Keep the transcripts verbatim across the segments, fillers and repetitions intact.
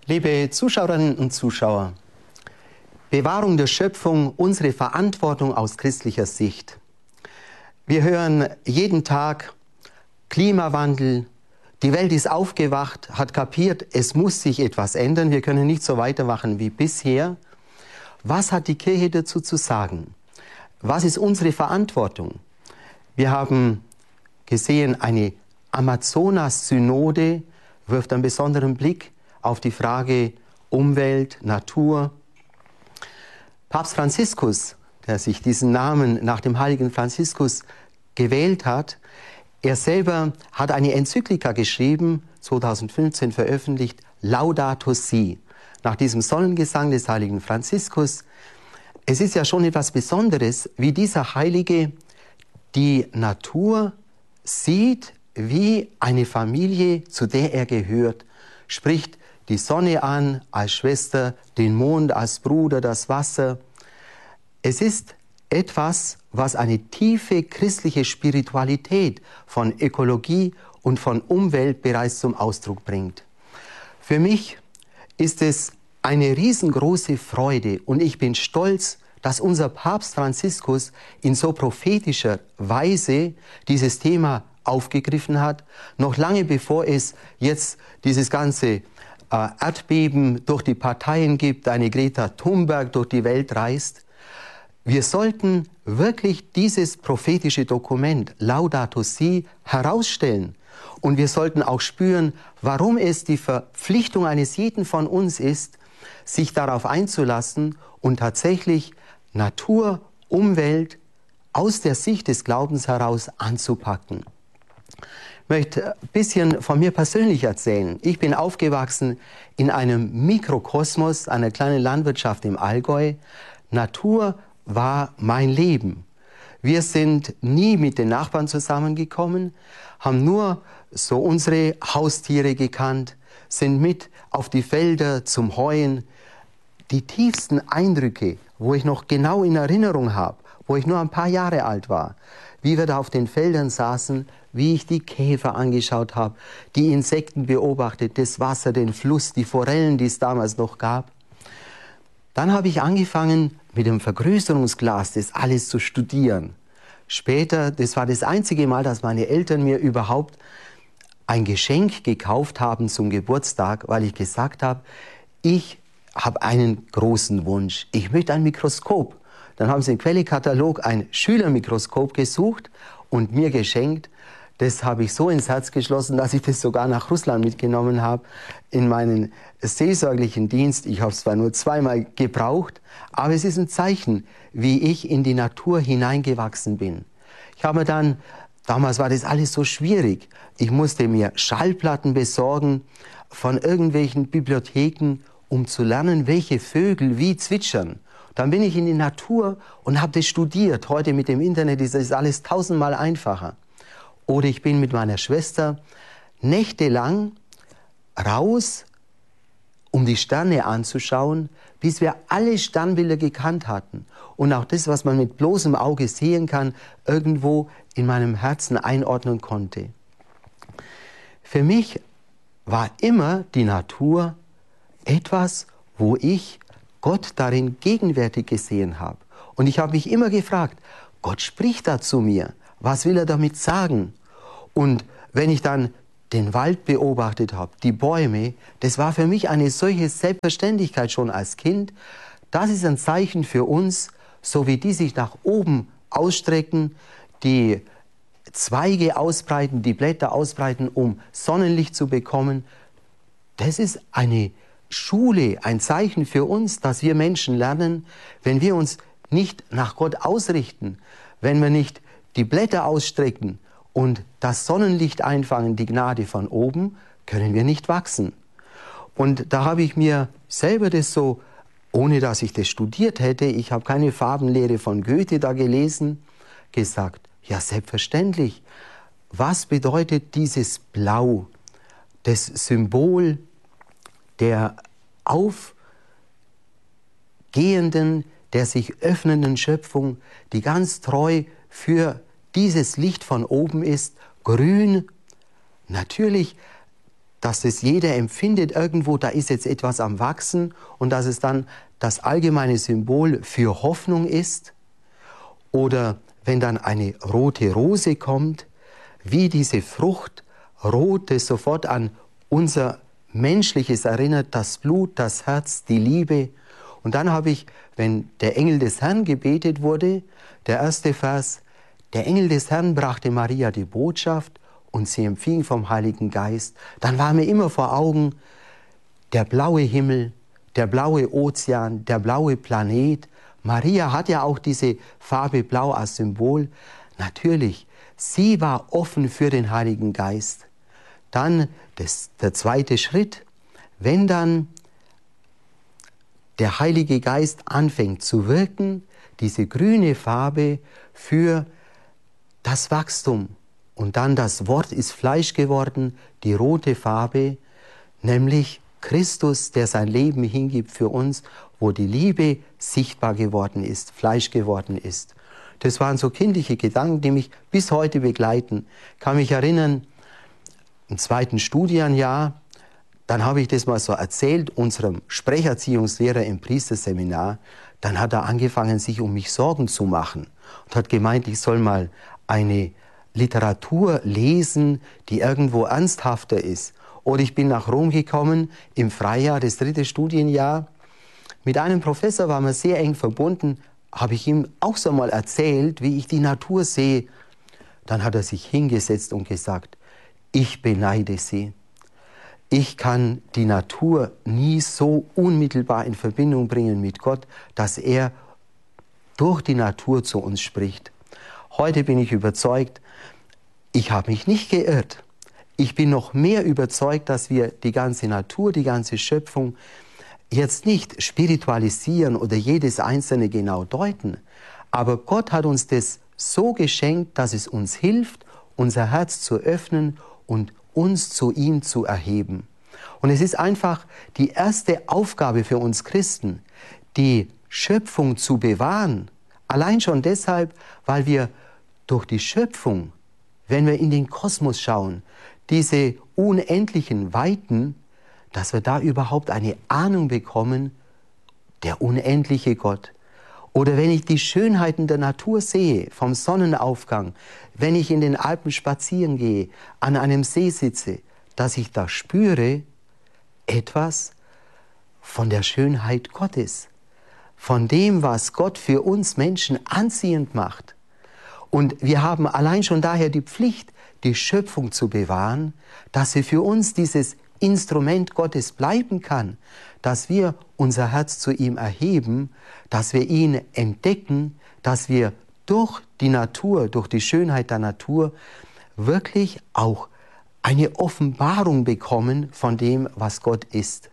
Liebe Zuschauerinnen und Zuschauer, Bewahrung der Schöpfung, unsere Verantwortung aus christlicher Sicht. Wir hören jeden Tag Klimawandel, die Welt ist aufgewacht, hat kapiert, es muss sich etwas ändern, wir können nicht so weitermachen wie bisher. Was hat die Kirche dazu zu sagen? Was ist unsere Verantwortung? Wir haben gesehen, eine Amazonas-Synode wirft einen besonderen Blick auf die Frage Umwelt, Natur. Papst Franziskus, der sich diesen Namen nach dem heiligen Franziskus gewählt hat, er selber hat eine Enzyklika geschrieben, zweitausendfünfzehn veröffentlicht, Laudato Si, nach diesem Sonnengesang des heiligen Franziskus. Es ist ja schon etwas Besonderes, wie dieser Heilige die Natur sieht wie eine Familie, zu der er gehört, spricht die Sonne an als Schwester, den Mond als Bruder, das Wasser. Es ist etwas, was eine tiefe christliche Spiritualität von Ökologie und von Umwelt bereits zum Ausdruck bringt. Für mich ist es eine riesengroße Freude und ich bin stolz, dass unser Papst Franziskus in so prophetischer Weise dieses Thema aufgegriffen hat, noch lange bevor es jetzt dieses ganze äh, Erdbeben durch die Parteien gibt, eine Greta Thunberg durch die Welt reist. Wir sollten wirklich dieses prophetische Dokument, Laudato Si, herausstellen. Und wir sollten auch spüren, warum es die Verpflichtung eines jeden von uns ist, sich darauf einzulassen und tatsächlich Natur, Umwelt aus der Sicht des Glaubens heraus anzupacken. Ich möchte ein bisschen von mir persönlich erzählen. Ich bin aufgewachsen in einem Mikrokosmos, einer kleinen Landwirtschaft im Allgäu. Natur war mein Leben. Wir sind nie mit den Nachbarn zusammengekommen, haben nur so unsere Haustiere gekannt, sind mit auf die Felder zum Heuen. Die tiefsten Eindrücke, wo ich noch genau in Erinnerung habe, wo ich nur ein paar Jahre alt war, wie wir da auf den Feldern saßen, wie ich die Käfer angeschaut habe, die Insekten beobachtet, das Wasser, den Fluss, die Forellen, die es damals noch gab. Dann habe ich angefangen, mit dem Vergrößerungsglas das alles zu studieren. Später, das war das einzige Mal, dass meine Eltern mir überhaupt ein Geschenk gekauft haben zum Geburtstag, weil ich gesagt habe, ich habe einen großen Wunsch. Ich möchte ein Mikroskop. Dann haben sie im Quellekatalog ein Schülermikroskop gesucht und mir geschenkt. Das habe ich so ins Herz geschlossen, dass ich das sogar nach Russland mitgenommen habe in meinen seelsorglichen Dienst. Ich habe es zwar nur zweimal gebraucht, aber es ist ein Zeichen, wie ich in die Natur hineingewachsen bin. Ich habe mir dann, damals war das alles so schwierig, ich musste mir Schallplatten besorgen von irgendwelchen Bibliotheken, um zu lernen, welche Vögel wie zwitschern. Dann bin ich in die Natur und habe das studiert. Heute mit dem Internet ist das alles tausendmal einfacher. Oder ich bin mit meiner Schwester nächtelang raus, um die Sterne anzuschauen, bis wir alle Sternbilder gekannt hatten. Und auch das, was man mit bloßem Auge sehen kann, irgendwo in meinem Herzen einordnen konnte. Für mich war immer die Natur etwas, wo ich Gott darin gegenwärtig gesehen habe. Und ich habe mich immer gefragt, Gott spricht da zu mir. Was will er damit sagen? Und wenn ich dann den Wald beobachtet habe, die Bäume, das war für mich eine solche Selbstverständlichkeit schon als Kind. Das ist ein Zeichen für uns, so wie die sich nach oben ausstrecken, die Zweige ausbreiten, die Blätter ausbreiten, um Sonnenlicht zu bekommen. Das ist eine Schule, ein Zeichen für uns, dass wir Menschen lernen, wenn wir uns nicht nach Gott ausrichten, wenn wir nicht die Blätter ausstrecken und das Sonnenlicht einfangen, die Gnade von oben, können wir nicht wachsen. Und da habe ich mir selber das so, ohne dass ich das studiert hätte, ich habe keine Farbenlehre von Goethe da gelesen, gesagt, ja selbstverständlich, was bedeutet dieses Blau, das Symbol der aufgehenden, der sich öffnenden Schöpfung, die ganz treu für dieses Licht von oben ist, grün. Natürlich dass es jeder empfindet, irgendwo, da ist jetzt etwas am Wachsen und dass es dann das allgemeine Symbol für Hoffnung ist. Oder wenn dann eine rote Rose kommt, wie diese Frucht rot, das sofort an unser Menschliches erinnert, das Blut, das Herz, die Liebe. Und dann habe ich, wenn der Engel des Herrn gebetet wurde, der erste Vers, der Engel des Herrn brachte Maria die Botschaft und sie empfing vom Heiligen Geist. Dann war mir immer vor Augen der blaue Himmel, der blaue Ozean, der blaue Planet. Maria hat ja auch diese Farbe Blau als Symbol. Natürlich, sie war offen für den Heiligen Geist. Dann das, der zweite Schritt, wenn dann der Heilige Geist anfängt zu wirken, diese grüne Farbe für das Wachstum. Und dann das Wort ist Fleisch geworden, die rote Farbe, nämlich Christus, der sein Leben hingibt für uns, wo die Liebe sichtbar geworden ist, Fleisch geworden ist. Das waren so kindliche Gedanken, die mich bis heute begleiten. Ich kann mich erinnern, im zweiten Studienjahr, dann habe ich das mal so erzählt, unserem Sprecherziehungslehrer im Priesterseminar. Dann hat er angefangen, sich um mich Sorgen zu machen und hat gemeint, ich soll mal eine Literatur lesen, die irgendwo ernsthafter ist. Oder ich bin nach Rom gekommen im Freijahr, das dritte Studienjahr. Mit einem Professor waren wir sehr eng verbunden, habe ich ihm auch so mal erzählt, wie ich die Natur sehe. Dann hat er sich hingesetzt und gesagt, ich beneide Sie. Ich kann die Natur nie so unmittelbar in Verbindung bringen mit Gott, dass er durch die Natur zu uns spricht. Heute bin ich überzeugt, ich habe mich nicht geirrt. Ich bin noch mehr überzeugt, dass wir die ganze Natur, die ganze Schöpfung jetzt nicht spiritualisieren oder jedes Einzelne genau deuten. Aber Gott hat uns das so geschenkt, dass es uns hilft, unser Herz zu öffnen und uns zu ihm zu erheben. Und es ist einfach die erste Aufgabe für uns Christen, die Schöpfung zu bewahren. Allein schon deshalb, weil wir durch die Schöpfung, wenn wir in den Kosmos schauen, diese unendlichen Weiten, dass wir da überhaupt eine Ahnung bekommen, der unendliche Gott. Oder wenn ich die Schönheiten der Natur sehe, vom Sonnenaufgang, wenn ich in den Alpen spazieren gehe, an einem See sitze, dass ich da spüre etwas von der Schönheit Gottes, von dem, was Gott für uns Menschen anziehend macht. Und wir haben allein schon daher die Pflicht, die Schöpfung zu bewahren, dass sie für uns dieses Instrument Gottes bleiben kann, dass wir unser Herz zu ihm erheben, dass wir ihn entdecken, dass wir durch die Natur, durch die Schönheit der Natur wirklich auch eine Offenbarung bekommen von dem, was Gott ist.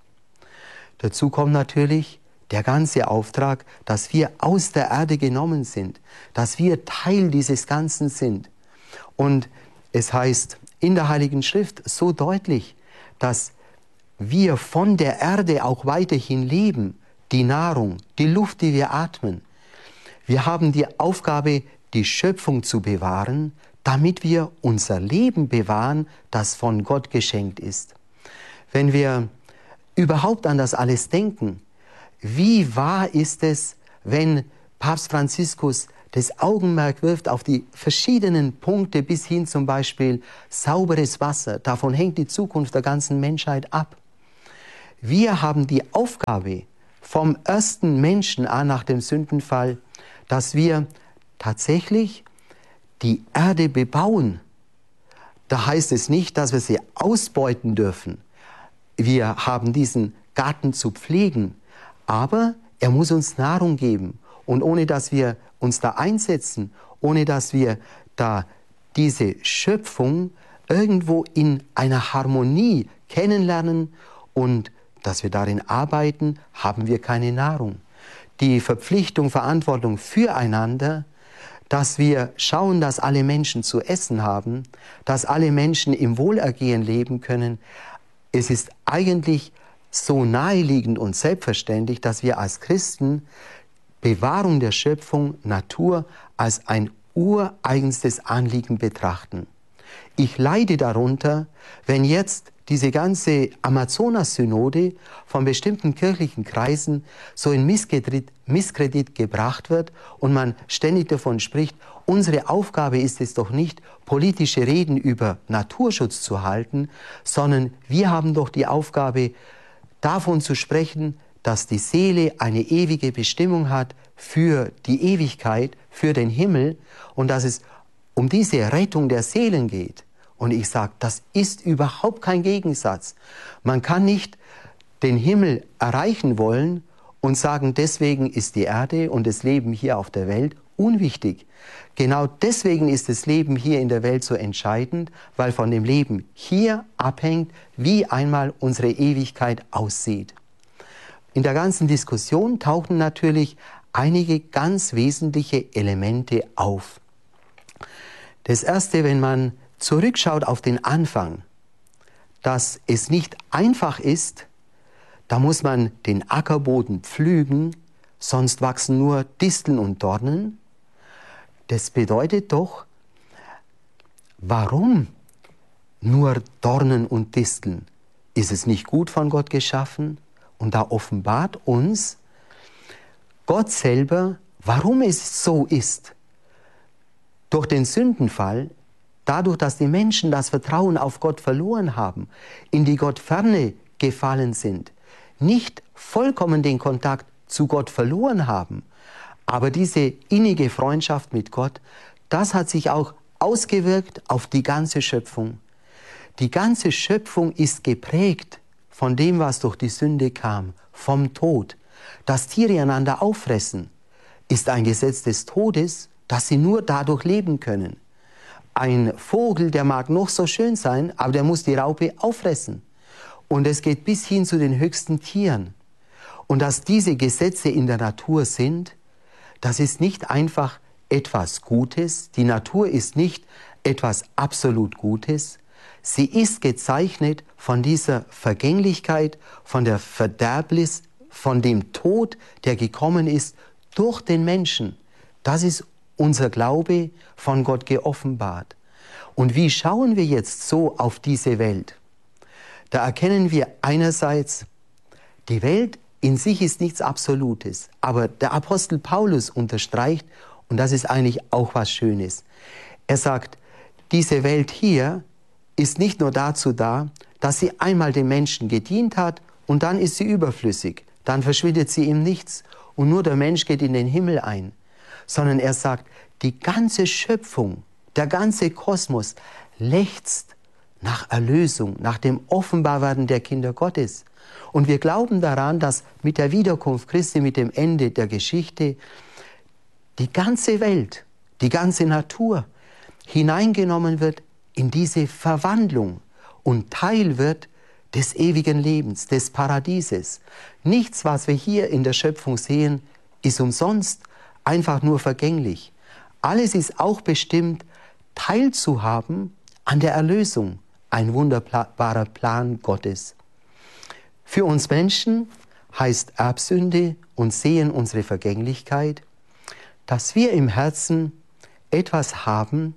Dazu kommt natürlich der ganze Auftrag, dass wir aus der Erde genommen sind, dass wir Teil dieses Ganzen sind. Und es heißt in der Heiligen Schrift so deutlich, dass wir von der Erde auch weiterhin leben, die Nahrung, die Luft, die wir atmen. Wir haben die Aufgabe, die Schöpfung zu bewahren, damit wir unser Leben bewahren, das von Gott geschenkt ist. Wenn wir überhaupt an das alles denken, wie wahr ist es, wenn Papst Franziskus das Augenmerk wirft auf die verschiedenen Punkte bis hin zum Beispiel sauberes Wasser. Davon hängt die Zukunft der ganzen Menschheit ab. Wir haben die Aufgabe vom ersten Menschen an nach dem Sündenfall, dass wir tatsächlich die Erde bebauen. Da heißt es nicht, dass wir sie ausbeuten dürfen. Wir haben diesen Garten zu pflegen, aber er muss uns Nahrung geben. Und ohne dass wir uns da einsetzen, ohne dass wir da diese Schöpfung irgendwo in einer Harmonie kennenlernen und dass wir darin arbeiten, haben wir keine Nahrung. Die Verpflichtung, Verantwortung füreinander, dass wir schauen, dass alle Menschen zu essen haben, dass alle Menschen im Wohlergehen leben können. Es ist eigentlich so naheliegend und selbstverständlich, dass wir als Christen Bewahrung der Schöpfung, Natur als ein ureigenstes Anliegen betrachten. Ich leide darunter, wenn jetzt diese ganze Amazonas-Synode von bestimmten kirchlichen Kreisen so in Misskredit, Misskredit gebracht wird und man ständig davon spricht, unsere Aufgabe ist es doch nicht, politische Reden über Naturschutz zu halten, sondern wir haben doch die Aufgabe, davon zu sprechen, dass die Seele eine ewige Bestimmung hat für die Ewigkeit, für den Himmel und dass es um diese Rettung der Seelen geht. Und ich sage, das ist überhaupt kein Gegensatz. Man kann nicht den Himmel erreichen wollen und sagen, deswegen ist die Erde und das Leben hier auf der Welt unwichtig. Genau deswegen ist das Leben hier in der Welt so entscheidend, weil von dem Leben hier abhängt, wie einmal unsere Ewigkeit aussieht. In der ganzen Diskussion tauchen natürlich einige ganz wesentliche Elemente auf. Das Erste, wenn man zurückschaut auf den Anfang, dass es nicht einfach ist, da muss man den Ackerboden pflügen, sonst wachsen nur Disteln und Dornen. Das bedeutet doch, warum nur Dornen und Disteln? Ist es nicht gut von Gott geschaffen? Und da offenbart uns Gott selber, warum es so ist. Durch den Sündenfall, dadurch, dass die Menschen das Vertrauen auf Gott verloren haben, in die Gottferne gefallen sind, nicht vollkommen den Kontakt zu Gott verloren haben, aber diese innige Freundschaft mit Gott, das hat sich auch ausgewirkt auf die ganze Schöpfung. Die ganze Schöpfung ist geprägt von dem, was durch die Sünde kam, vom Tod. Dass Tiere einander auffressen, ist ein Gesetz des Todes, dass sie nur dadurch leben können. Ein Vogel, der mag noch so schön sein, aber der muss die Raupe auffressen. Und es geht bis hin zu den höchsten Tieren. Und dass diese Gesetze in der Natur sind, das ist nicht einfach etwas Gutes. Die Natur ist nicht etwas absolut Gutes. Sie ist gezeichnet von dieser Vergänglichkeit, von der Verderbnis, von dem Tod, der gekommen ist durch den Menschen. Das ist unser Glaube, von Gott geoffenbart. Und wie schauen wir jetzt so auf diese Welt? Da erkennen wir einerseits, die Welt in sich ist nichts Absolutes. Aber der Apostel Paulus unterstreicht, und das ist eigentlich auch was Schönes. Er sagt, diese Welt hier ist nicht nur dazu da, dass sie einmal dem Menschen gedient hat und dann ist sie überflüssig. Dann verschwindet sie im Nichts und nur der Mensch geht in den Himmel ein. Sondern er sagt, die ganze Schöpfung, der ganze Kosmos lechzt nach Erlösung, nach dem Offenbarwerden der Kinder Gottes. Und wir glauben daran, dass mit der Wiederkunft Christi, mit dem Ende der Geschichte, die ganze Welt, die ganze Natur hineingenommen wird in diese Verwandlung und Teil wird des ewigen Lebens, des Paradieses. Nichts, was wir hier in der Schöpfung sehen, ist umsonst, einfach nur vergänglich. Alles ist auch bestimmt, teilzuhaben an der Erlösung, ein wunderbarer Plan Gottes. Für uns Menschen heißt Erbsünde und Sehen unsere Vergänglichkeit, dass wir im Herzen etwas haben,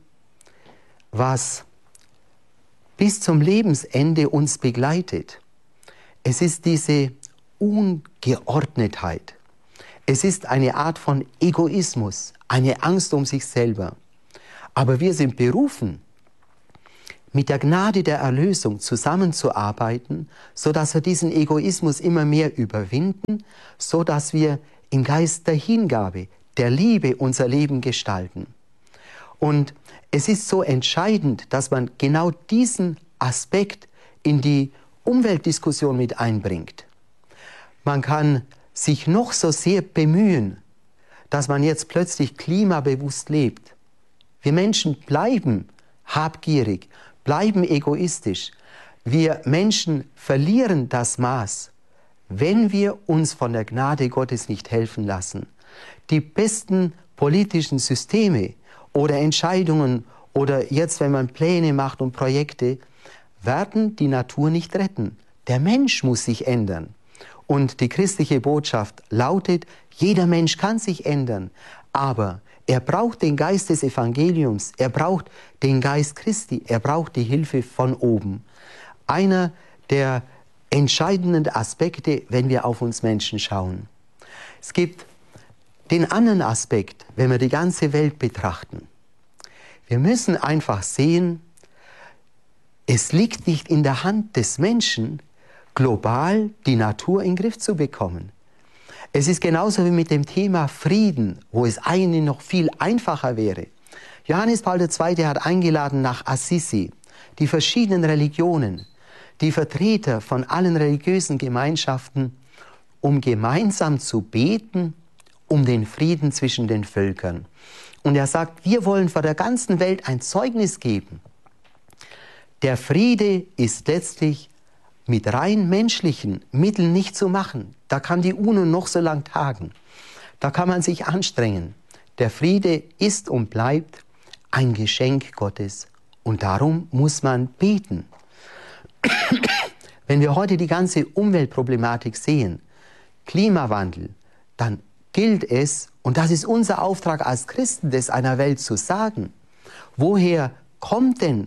was bis zum Lebensende uns begleitet. Es ist diese Ungeordnetheit. Es ist eine Art von Egoismus, eine Angst um sich selber. Aber wir sind berufen, mit der Gnade der Erlösung zusammenzuarbeiten, sodass wir diesen Egoismus immer mehr überwinden, sodass wir im Geist der Hingabe, der Liebe unser Leben gestalten. Und es ist so entscheidend, dass man genau diesen Aspekt in die Umweltdiskussion mit einbringt. Man kann sich noch so sehr bemühen, dass man jetzt plötzlich klimabewusst lebt. Wir Menschen bleiben habgierig, bleiben egoistisch. Wir Menschen verlieren das Maß, wenn wir uns von der Gnade Gottes nicht helfen lassen. Die besten politischen Systeme oder Entscheidungen oder jetzt, wenn man Pläne macht und Projekte, werden die Natur nicht retten. Der Mensch muss sich ändern. Und die christliche Botschaft lautet, jeder Mensch kann sich ändern, aber er braucht den Geist des Evangeliums, er braucht den Geist Christi, er braucht die Hilfe von oben. einer der entscheidenden Aspekte, wenn wir auf uns Menschen schauen. Es gibt den anderen Aspekt, wenn wir die ganze Welt betrachten. Wir müssen einfach sehen, es liegt nicht in der Hand des Menschen, global die Natur in den Griff zu bekommen. Es ist genauso wie mit dem Thema Frieden, wo es eigentlich noch viel einfacher wäre. Johannes Paul der Zweite hat eingeladen nach Assisi, die verschiedenen Religionen, die Vertreter von allen religiösen Gemeinschaften, um gemeinsam zu beten, um den Frieden zwischen den Völkern. Und er sagt, wir wollen vor der ganzen Welt ein Zeugnis geben. Der Friede ist letztlich mit rein menschlichen Mitteln nicht zu machen. Da kann die UNO noch so lang tagen. Da kann man sich anstrengen. Der Friede ist und bleibt ein Geschenk Gottes. Und darum muss man beten. Wenn wir heute die ganze Umweltproblematik sehen, Klimawandel, dann gilt es, und das ist unser Auftrag als Christen, das einer Welt zu sagen, woher kommt denn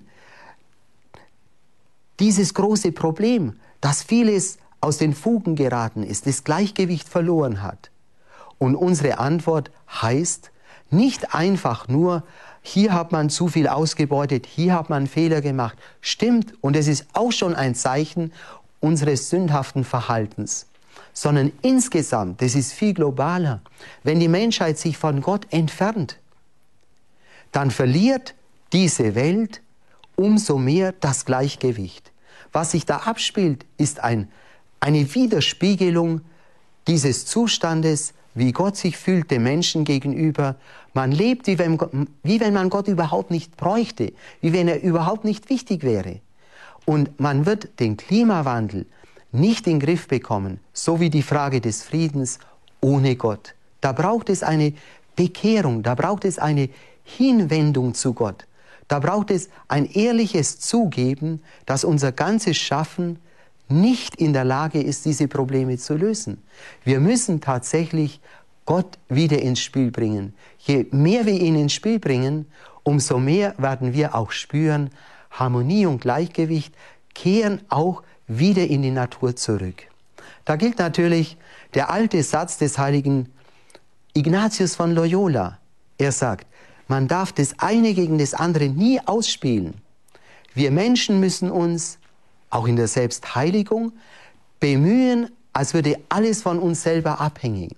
dieses große Problem, dass vieles aus den Fugen geraten ist, das Gleichgewicht verloren hat? Und unsere Antwort heißt nicht einfach nur, hier hat man zu viel ausgebeutet, hier hat man Fehler gemacht. Stimmt, und es ist auch schon ein Zeichen unseres sündhaften Verhaltens. Sondern insgesamt, das ist viel globaler, wenn die Menschheit sich von Gott entfernt, dann verliert diese Welt umso mehr das Gleichgewicht. Was sich da abspielt, ist ein, eine Widerspiegelung dieses Zustandes, wie Gott sich fühlt dem Menschen gegenüber. Man lebt, wie wenn, wie wenn man Gott überhaupt nicht bräuchte, wie wenn er überhaupt nicht wichtig wäre. Und man wird den Klimawandel nicht in den Griff bekommen, so wie die Frage des Friedens ohne Gott. Da braucht es eine Bekehrung, da braucht es eine Hinwendung zu Gott. Da braucht es ein ehrliches Zugeben, dass unser ganzes Schaffen nicht in der Lage ist, diese Probleme zu lösen. Wir müssen tatsächlich Gott wieder ins Spiel bringen. Je mehr wir ihn ins Spiel bringen, umso mehr werden wir auch spüren, Harmonie und Gleichgewicht kehren auch wieder in die Natur zurück. Da gilt natürlich der alte Satz des heiligen Ignatius von Loyola. Er sagt, man darf das eine gegen das andere nie ausspielen. Wir Menschen müssen uns, auch in der Selbstheiligung, bemühen, als würde alles von uns selber abhängen.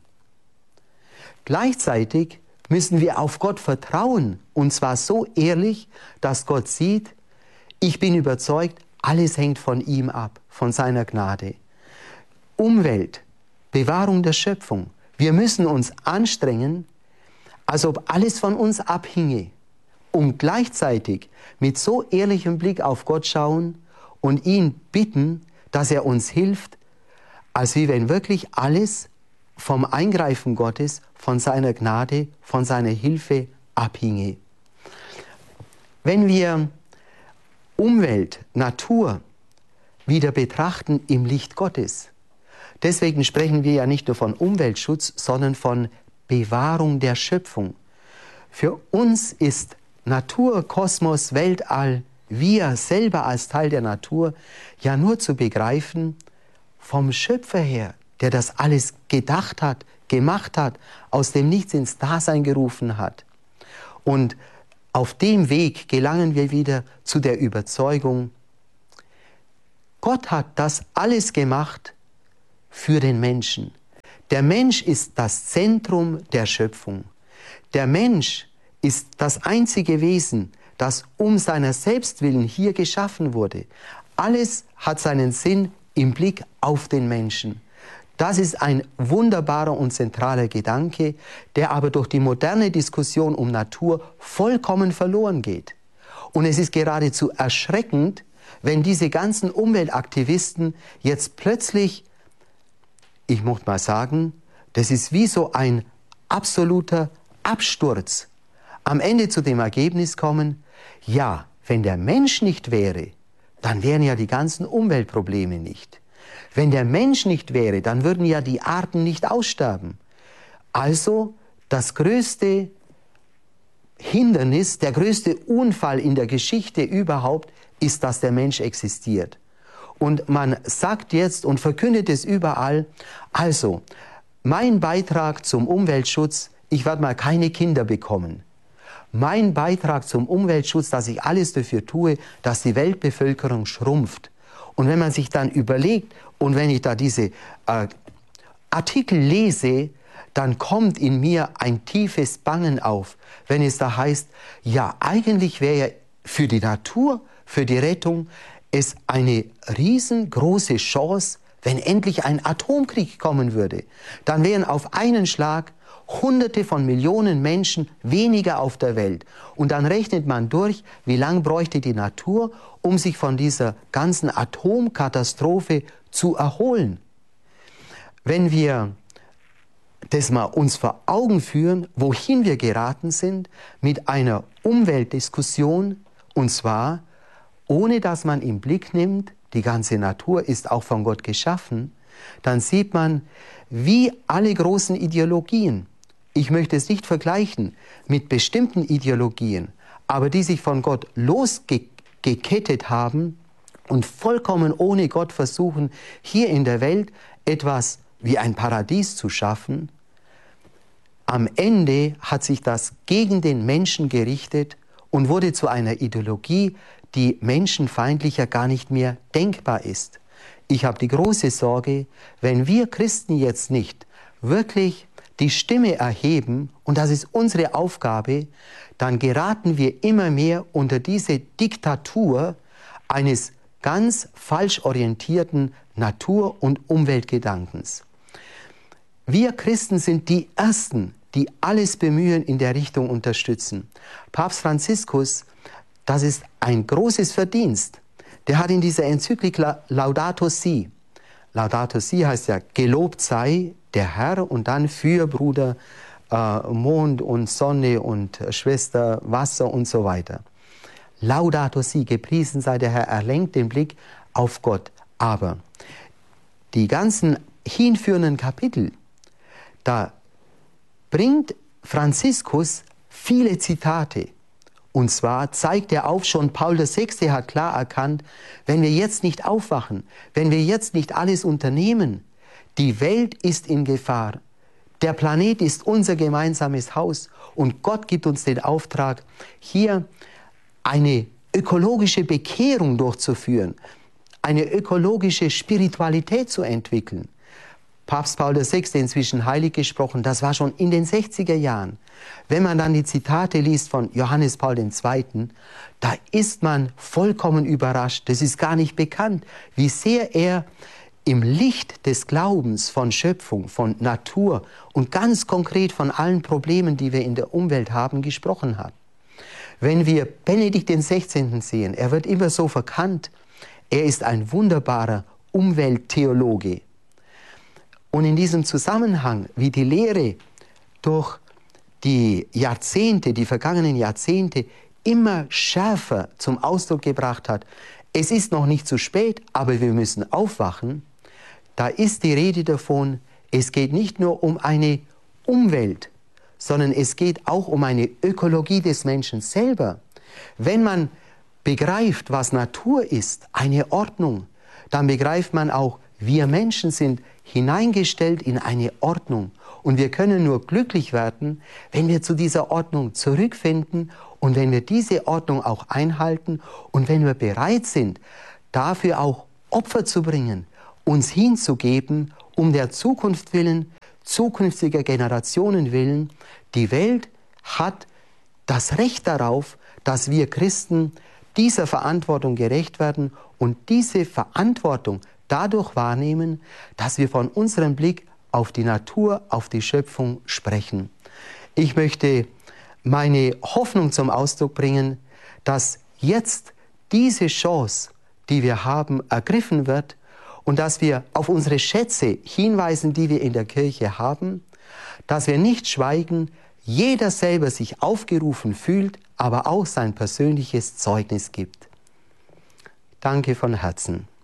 Gleichzeitig müssen wir auf Gott vertrauen, und zwar so ehrlich, dass Gott sieht, ich bin überzeugt, alles hängt von ihm ab, von seiner Gnade. Umwelt, Bewahrung der Schöpfung. Wir müssen uns anstrengen, als ob alles von uns abhinge. Und gleichzeitig mit so ehrlichem Blick auf Gott schauen und ihn bitten, dass er uns hilft, als wie wenn wirklich alles vom Eingreifen Gottes, von seiner Gnade, von seiner Hilfe abhinge. Wenn wir Umwelt, Natur wieder betrachten im Licht Gottes. Deswegen sprechen wir ja nicht nur von Umweltschutz, sondern von Bewahrung der Schöpfung. Für uns ist Natur, Kosmos, Weltall, wir selber als Teil der Natur ja nur zu begreifen vom Schöpfer her, der das alles gedacht hat, gemacht hat, aus dem Nichts ins Dasein gerufen hat. Und auf dem Weg gelangen wir wieder zu der Überzeugung, Gott hat das alles gemacht für den Menschen. Der Mensch ist das Zentrum der Schöpfung. Der Mensch ist das einzige Wesen, das um seiner selbst willen hier geschaffen wurde. Alles hat seinen Sinn im Blick auf den Menschen. Das ist ein wunderbarer und zentraler Gedanke, der aber durch die moderne Diskussion um Natur vollkommen verloren geht. Und es ist geradezu erschreckend, wenn diese ganzen Umweltaktivisten jetzt plötzlich, ich möchte mal sagen, das ist wie so ein absoluter Absturz, am Ende zu dem Ergebnis kommen, ja, wenn der Mensch nicht wäre, dann wären ja die ganzen Umweltprobleme nicht. Wenn der Mensch nicht wäre, dann würden ja die Arten nicht aussterben. Also das größte Hindernis, der größte Unfall in der Geschichte überhaupt ist, dass der Mensch existiert. Und man sagt jetzt und verkündet es überall, also, mein Beitrag zum Umweltschutz, ich werde mal keine Kinder bekommen. Mein Beitrag zum Umweltschutz, dass ich alles dafür tue, dass die Weltbevölkerung schrumpft. Und wenn man sich dann überlegt, und wenn ich da diese äh, Artikel lese, dann kommt in mir ein tiefes Bangen auf, wenn es da heißt, ja, eigentlich wäre ja für die Natur, für die Rettung, es eine riesengroße Chance, wenn endlich ein Atomkrieg kommen würde. Dann wären auf einen Schlag Hunderte von Millionen Menschen weniger auf der Welt. Und dann rechnet man durch, wie lange bräuchte die Natur, um sich von dieser ganzen Atomkatastrophe zu erholen. Wenn wir das mal uns vor Augen führen, wohin wir geraten sind mit einer Umweltdiskussion, und zwar ohne dass man im Blick nimmt, die ganze Natur ist auch von Gott geschaffen, dann sieht man, wie alle großen Ideologien, ich möchte es nicht vergleichen mit bestimmten Ideologien, aber die sich von Gott losgekettet haben und vollkommen ohne Gott versuchen, hier in der Welt etwas wie ein Paradies zu schaffen. Am Ende hat sich das gegen den Menschen gerichtet und wurde zu einer Ideologie, die menschenfeindlicher gar nicht mehr denkbar ist. Ich habe die große Sorge, wenn wir Christen jetzt nicht wirklich die Stimme erheben, und das ist unsere Aufgabe, dann geraten wir immer mehr unter diese Diktatur eines ganz falsch orientierten Natur- und Umweltgedankens. Wir Christen sind die Ersten, die alles Bemühen in der Richtung unterstützen. Papst Franziskus, das ist ein großes Verdienst. Der hat in dieser Enzyklik Laudato Si, Laudato Si heißt ja, gelobt sei der Herr, und dann für Bruder äh, Mond und Sonne und äh, Schwester Wasser und so weiter. Laudato Si, gepriesen sei der Herr, er lenkt den Blick auf Gott. Aber die ganzen hinführenden Kapitel, da bringt Franziskus viele Zitate. Und zwar zeigt er auf, schon Paul der Sechste hat klar erkannt, wenn wir jetzt nicht aufwachen, wenn wir jetzt nicht alles unternehmen, die Welt ist in Gefahr. Der Planet ist unser gemeinsames Haus und Gott gibt uns den Auftrag, hier eine ökologische Bekehrung durchzuführen, eine ökologische Spiritualität zu entwickeln. Papst Paul der Sechste, inzwischen heilig gesprochen, das war schon in den sechziger Jahren. Wenn man dann die Zitate liest von Johannes Paul der Zweite., da ist man vollkommen überrascht. Das ist gar nicht bekannt, wie sehr er im Licht des Glaubens von Schöpfung, von Natur und ganz konkret von allen Problemen, die wir in der Umwelt haben, gesprochen hat. Wenn wir Benedikt den Sechzehnten sehen, er wird immer so verkannt, er ist ein wunderbarer Umwelttheologe. Und in diesem Zusammenhang, wie die Lehre durch die Jahrzehnte, die vergangenen Jahrzehnte, immer schärfer zum Ausdruck gebracht hat, es ist noch nicht zu spät, aber wir müssen aufwachen, da ist die Rede davon, es geht nicht nur um eine Umwelt, sondern es geht auch um eine Ökologie des Menschen selber. Wenn man begreift, was Natur ist, eine Ordnung, dann begreift man auch, wir Menschen sind hineingestellt in eine Ordnung. Und wir können nur glücklich werden, wenn wir zu dieser Ordnung zurückfinden und wenn wir diese Ordnung auch einhalten und wenn wir bereit sind, dafür auch Opfer zu bringen, uns hinzugeben, um der Zukunft willen, zukünftiger Generationen willen. Die Welt hat das Recht darauf, dass wir Christen dieser Verantwortung gerecht werden und diese Verantwortung dadurch wahrnehmen, dass wir von unserem Blick auf die Natur, auf die Schöpfung sprechen. Ich möchte meine Hoffnung zum Ausdruck bringen, dass jetzt diese Chance, die wir haben, ergriffen wird und dass wir auf unsere Schätze hinweisen, die wir in der Kirche haben, dass wir nicht schweigen, jeder selber sich aufgerufen fühlt, aber auch sein persönliches Zeugnis gibt. Danke von Herzen.